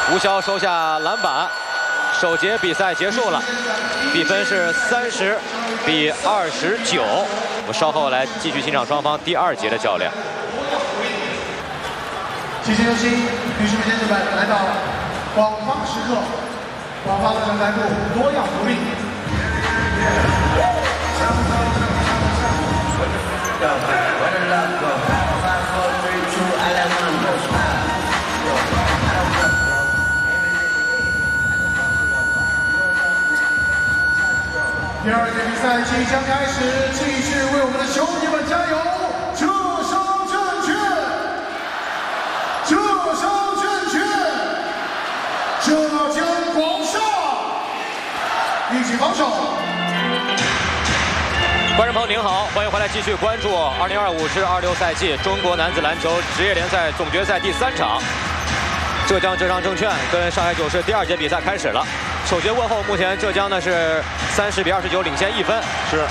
吴骁收下篮板，首节比赛结束了，比分是30比29。我们稍后来继续欣赏双方第2节的较量。 谢谢有请女士们、先生们来到广发时刻，广发的人来部多样福利。第2节比赛即将开始，继续为我们的兄弟们加油！浙商证券，浙商证券，浙江广厦，一起防守。 观众朋友您好，欢迎回来继续关注2025至26赛季中国男子篮球职业联赛总决赛第3场，浙江浙商证券跟上海九市第2节比赛开始了。首节过后，目前浙江呢是30比29领先1分。 是。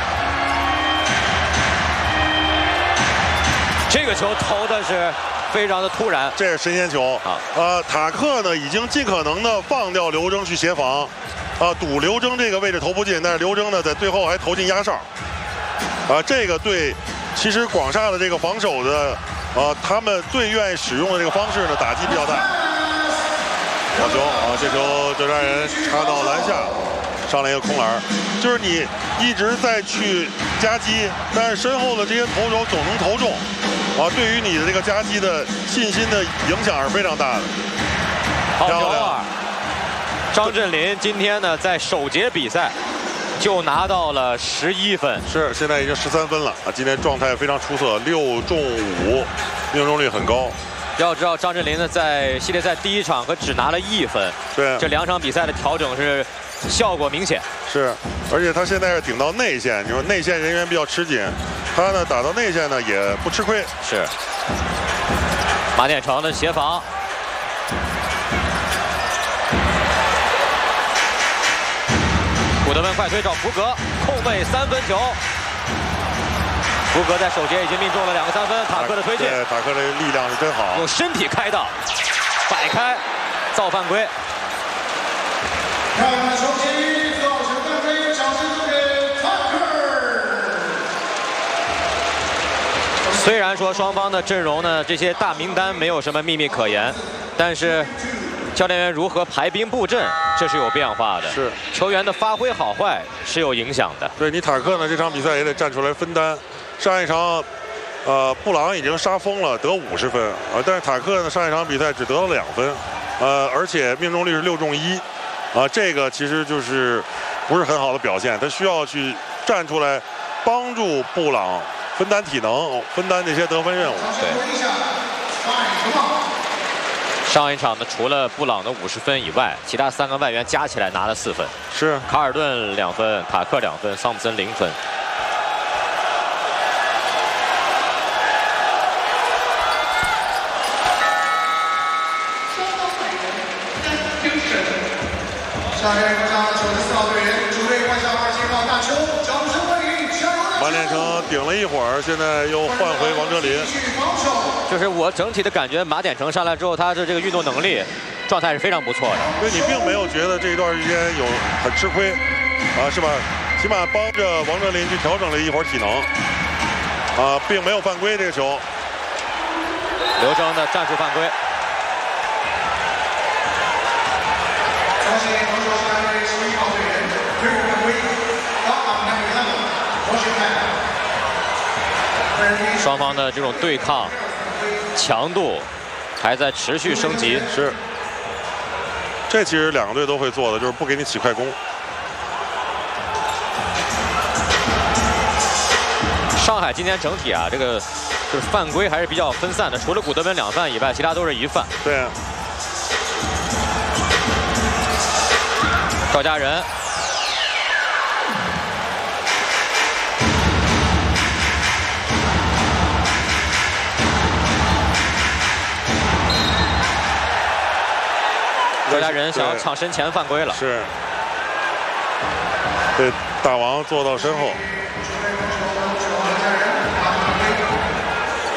这个球投的是非常的突然， 这是神仙球啊！塔克呢已经尽可能的放掉刘铮去协防，赌刘铮这个位置投不进，但是刘铮呢在最后还投进压哨，这个对，其实广厦的这个防守的，他们最愿意使用的这个方式呢，打击比较大。好球啊！这球浙江人插到篮下，上来一个空篮，就是你一直在去夹击，但是身后的这些投手总能投中。对于你的这个夹击的信心的影响是非常大的。 好球啊！张镇麟今天呢在首节比赛就拿到了11分， 是现在已经13分了啊！今天状态非常出色，6中5，命中率很高。 要知道张镇麟呢在系列赛第1场可只拿了1分， 对， 这2场比赛的调整是效果明显。 是，而且他现在是顶到内线，你说内线人员比较吃紧，他呢打到内线呢也不吃亏。 是。马典成的协防，古德温快推找福格，空位3分球。福格在首节已经命中了2个3分，塔克的推进， 对，塔克的力量是真好， 用身体开道，摆开，造犯规。 看看首节造成犯规，掌声送给塔克。 虽然说双方的阵容呢，这些大名单没有什么秘密可言，但是教练员如何排兵布阵，这是有变化的。 是球员的发挥好坏是有影响的。 对你塔克呢，这场比赛也得站出来分担。上一场，布朗已经杀疯了，得50分但是塔克呢上一场比赛只得了2分，而且命中率是6中1，这个其实就是不是很好的表现，他需要去站出来帮助布朗分担体能，分担这些得分任务。 对。上一场呢，除了布朗的50分以外，其他3个外援加起来拿了4分。 是。 卡尔顿2分，塔克2分，桑普森0分。 下面国家球的4号队员，主队换下2节号大邱，掌声欢迎！ 马典成顶了一会儿，现在又换回王哲林。 就是我整体的感觉，马典成上来之后，他的这个运动能力状态是非常不错的。 对你并没有觉得这一段时间有很吃亏，是吧？起码帮着王哲林去调整了一会儿体能，并没有犯规这个球。 刘铮的战术犯规。 恭喜防守下队11号队员推入犯规， 双方的这种对抗强度还在持续升级。 是，这其实2个队都会做的，就是不给你起快攻。 上海今天整体这个就是犯规还是比较分散的，除了古德温2犯以外，其他都是1犯。 对啊。 赵家人，赵家人想要抢身前犯规了。 是，对，大王坐到身后。